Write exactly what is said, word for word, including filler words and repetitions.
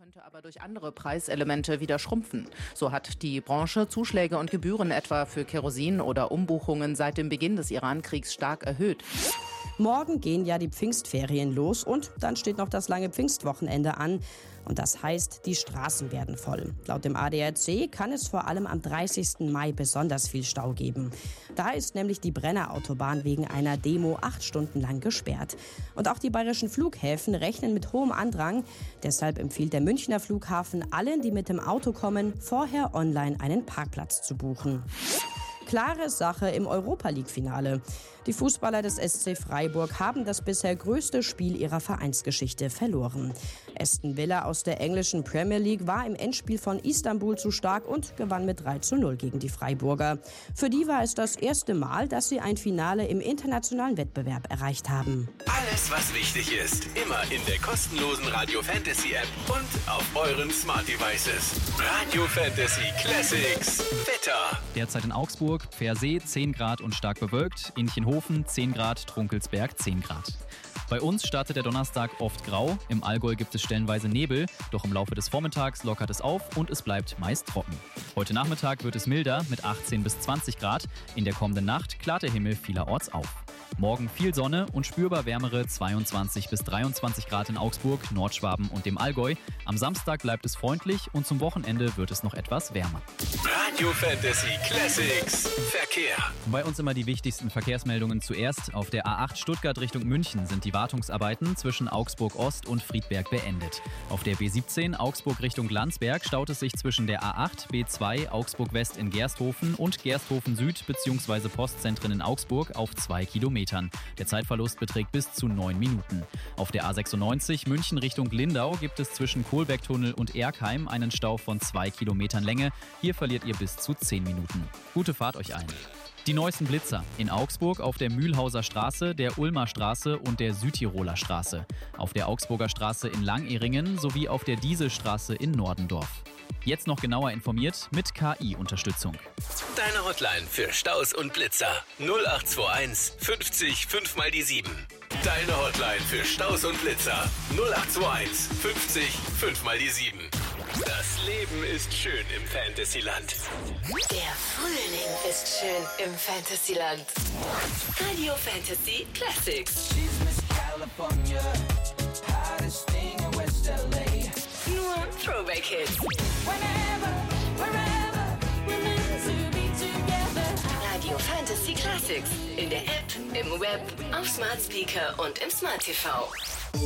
könnte aber durch andere Preiselemente wieder schrumpfen. So hat die Branche Zuschläge und Gebühren etwa für Kerosin oder Umbuchungen seit dem Beginn des Iran-Kriegs stark erhöht. Morgen gehen ja die Pfingstferien los und dann steht noch das lange Pfingstwochenende an. Und das heißt, die Straßen werden voll. Laut dem A D A C kann es vor allem am dreißigsten Mai besonders viel Stau geben. Da ist nämlich die Brennerautobahn wegen einer Demo acht Stunden lang gesperrt. Und auch die bayerischen Flughäfen rechnen mit hohem Andrang. Deshalb empfiehlt der Münchner Flughafen allen, die mit dem Auto kommen, vorher online einen Parkplatz zu buchen. Klare Sache im Europa-League-Finale. Die Fußballer des S C Freiburg haben das bisher größte Spiel ihrer Vereinsgeschichte verloren. Aston Villa aus der englischen Premier League war im Endspiel von Istanbul zu stark und gewann mit drei zu null gegen die Freiburger. Für die war es das erste Mal, dass sie ein Finale im internationalen Wettbewerb erreicht haben. Alles, was wichtig ist, immer in der kostenlosen Radio Fantasy App und auf euren Smart Devices. Radio Fantasy Classics. Wetter. Derzeit in Augsburg, Pfersee zehn Grad und stark bewölkt, Inchenhofen zehn Grad, Trunkelsberg zehn Grad. Bei uns startet der Donnerstag oft grau, im Allgäu gibt es stellenweise Nebel, doch im Laufe des Vormittags lockert es auf und es bleibt meist trocken. Heute Nachmittag wird es milder mit achtzehn bis zwanzig Grad, in der kommenden Nacht klart der Himmel vielerorts auf. Morgen viel Sonne und spürbar wärmere zweiundzwanzig bis dreiundzwanzig Grad in Augsburg, Nordschwaben und dem Allgäu. Am Samstag bleibt es freundlich und zum Wochenende wird es noch etwas wärmer. Radio Fantasy Classics Verkehr. Bei uns immer die wichtigsten Verkehrsmeldungen zuerst. Auf der A acht Stuttgart Richtung München sind die Wartungsarbeiten zwischen Augsburg Ost und Friedberg beendet. Auf der B siebzehn Augsburg Richtung Landsberg staut es sich zwischen der A acht, B zwei Augsburg West in Gersthofen und Gersthofen Süd bzw. Postzentren in Augsburg auf zwei Kilometer. Der Zeitverlust beträgt bis zu neun Minuten. Auf der A sechsundneunzig München Richtung Lindau gibt es zwischen Kohlbergtunnel und Erkheim einen Stau von zwei Kilometern Länge. Hier verliert ihr bis zu zehn Minuten. Gute Fahrt euch ein. Die neuesten Blitzer in Augsburg auf der Mühlhauser Straße, der Ulmer Straße und der Südtiroler Straße. Auf der Augsburger Straße in Langehringen sowie auf der Dieselstraße in Nordendorf. Jetzt noch genauer informiert mit K I-Unterstützung. Deine Hotline für Staus und Blitzer null acht zwei eins fünfzig fünf mal die sieben. Deine Hotline für Staus und Blitzer null acht zwei eins fünfzig fünf mal die sieben. Das Leben ist schön im Fantasyland. Der Frühling ist schön im Fantasyland. Radio Fantasy Classics. Nur Throwback-Hits. Radio Fantasy Classics. In der App, im Web, auf Smart Speaker und im Smart T V.